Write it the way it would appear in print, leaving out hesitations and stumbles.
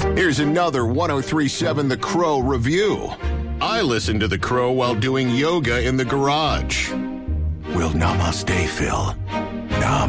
Here's another 1037 The Crow review. I listen to The Crow while doing yoga in the garage. Will namaste, Phil.